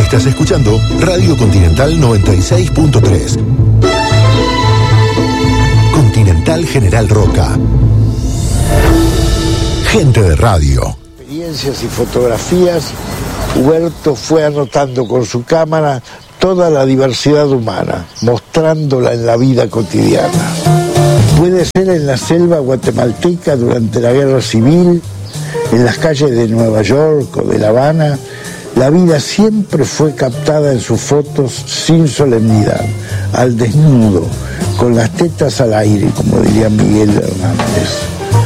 Estás escuchando Radio Continental 96.3. Continental General Roca. Gente de radio. Experiencias y fotografías, Huberto fue anotando con su cámara toda la diversidad humana, mostrándola en la vida cotidiana. Puede ser en la selva guatemalteca durante la Guerra Civil, en las calles de Nueva York o de La Habana. La vida siempre fue captada en sus fotos sin solemnidad, al desnudo, con las tetas al aire, como diría Miguel Hernández.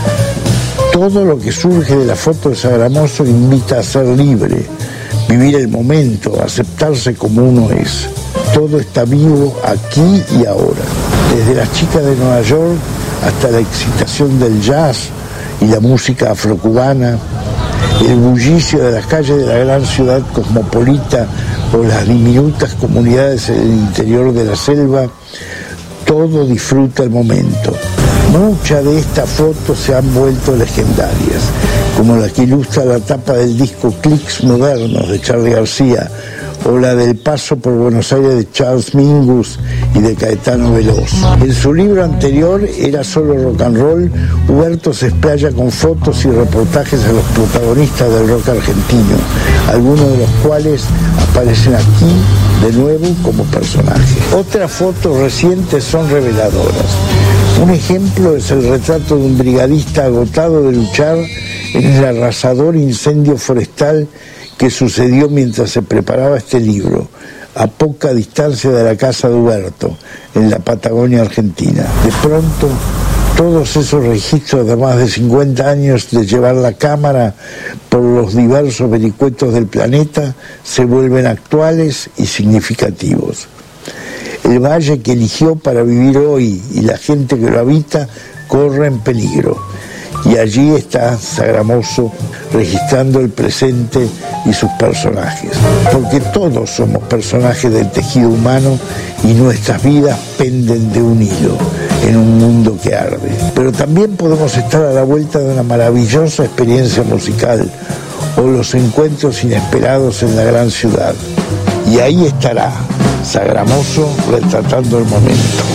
Todo lo que surge de la foto de Sagramoso invita a ser libre, vivir el momento, aceptarse como uno es. Todo está vivo aquí y ahora. Desde las chicas de Nueva York hasta la excitación del jazz y la música afrocubana, el bullicio de las calles de la gran ciudad cosmopolita o las diminutas comunidades en el interior de la selva, todo disfruta el momento. Muchas de estas fotos se han vuelto legendarias, como la que ilustra la tapa del disco Clicks Modernos de Charly García, o la del paso por Buenos Aires de Charles Mingus y de Caetano Veloz. En su libro anterior, Era solo rock and roll, Huberto se explaya con fotos y reportajes a los protagonistas del rock argentino, algunos de los cuales aparecen aquí de nuevo como personajes. Otras fotos recientes son reveladoras. Un ejemplo es el retrato de un brigadista agotado de luchar en el arrasador incendio forestal que sucedió mientras se preparaba este libro, a poca distancia de la casa de Huberto, en la Patagonia Argentina. De pronto, todos esos registros de más de 50 años de llevar la cámara por los diversos vericuetos del planeta se vuelven actuales y significativos. El valle que eligió para vivir hoy y la gente que lo habita corre en peligro. Y allí está Sagramoso registrando el presente y sus personajes. Porque todos somos personajes del tejido humano y nuestras vidas penden de un hilo en un mundo que arde. Pero también podemos estar a la vuelta de una maravillosa experiencia musical o los encuentros inesperados en la gran ciudad. Y ahí estará Sagramoso retratando el momento.